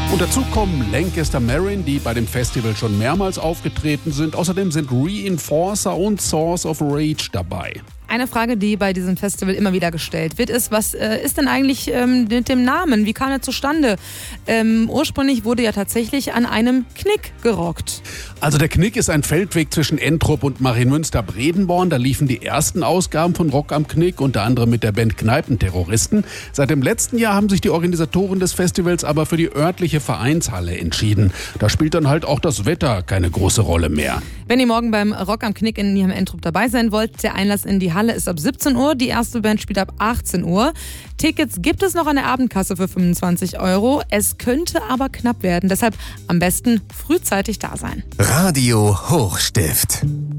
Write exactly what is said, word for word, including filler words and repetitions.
Und dazu kommen Lancaster Marine, die bei dem Festival schon mehrmals aufgetreten sind. Außerdem sind Reinforcer und Source of Rage dabei. Eine Frage, die bei diesem Festival immer wieder gestellt wird, ist, was äh, ist denn eigentlich ähm, mit dem Namen? Wie kam er zustande? Ähm, ursprünglich wurde ja tatsächlich an einem Knick gerockt. Also der Knick ist ein Feldweg zwischen Entrop und Marienmünster-Bredenborn. Da liefen die ersten Ausgaben von Rock am Knick, unter anderem mit der Band Kneipenterroristen. Seit dem letzten Jahr haben sich die Organisatoren des Festivals aber für die örtliche Vereinshalle entschieden. Da spielt dann halt auch das Wetter keine große Rolle mehr. Wenn ihr morgen beim Rock am Knick in Ihrem Entrop dabei sein wollt, der Einlass in die Halle ist ab siebzehn Uhr, die erste Band spielt ab achtzehn Uhr. Tickets gibt es noch an der Abendkasse für fünfundzwanzig Euro. Es könnte aber knapp werden, deshalb am besten frühzeitig da sein. Radio Hochstift.